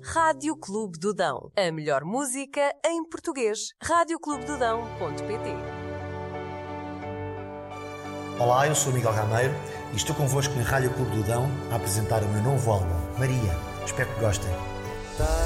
Rádio Clube do Dão. A melhor música em português. radioclubedodão.pt. Olá, eu sou Miguel Gameiro e estou convosco na Rádio Clube do Dão a apresentar o meu novo álbum, Maria. Espero que gostem.